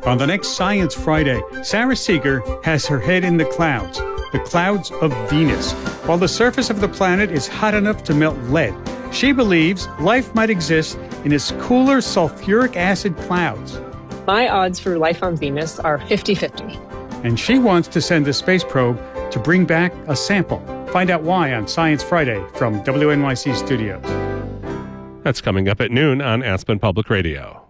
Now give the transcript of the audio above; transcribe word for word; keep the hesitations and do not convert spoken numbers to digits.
On the next Science Friday, Sarah Seeger has her head in the clouds, the clouds of Venus. While the surface of the planet is hot enough to melt lead, she believes life might exist in its cooler sulfuric acid clouds. My odds for life on Venus are fifty-fifty. And she wants to send a space probe to bring back a sample. Find out why on Science Friday from W N Y C Studios. That's coming up at noon on Aspen Public Radio.